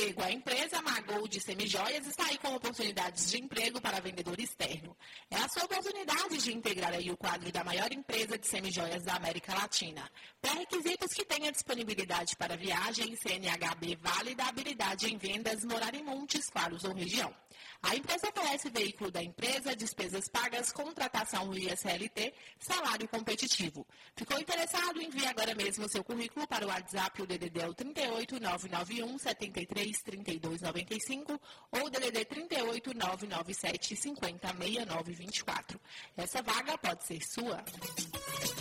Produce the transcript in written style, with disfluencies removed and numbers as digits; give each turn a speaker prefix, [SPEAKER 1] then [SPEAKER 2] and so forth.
[SPEAKER 1] emprego. A empresa Magold Semijoias está aí com oportunidades de emprego para vendedor externo. É a sua oportunidade de integrar aí o quadro da maior empresa de semijoias da América Latina. Pré-requisitos que tenha disponibilidade para viagem, CNHB válida, habilidade em vendas, morar em Montes Claros ou região. A empresa oferece veículo da empresa, despesas pagas, contratação via CLT, salário competitivo. Ficou interessado? Envie agora mesmo o seu currículo para o WhatsApp, o DDD é o 38 991 73 32 95 ou o DDD 38 997 50 69 24. Essa vaga pode ser sua.